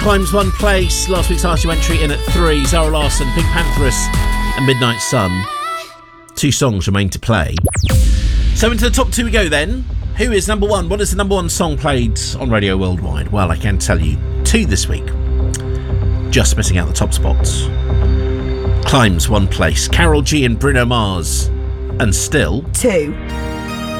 Climbs one place. Last week's Ask You entry in at 3. Zara Larsson, Pink Pantheress and Midnight Sun. 2 songs remain to play. So into the top 2 we go then. Who is number 1? What is the number 1 song played on Radio Worldwide? Well, I can tell you 2 this week. Just missing out the top spots. Climbs one place. Karol G and Bruno Mars. And still 2.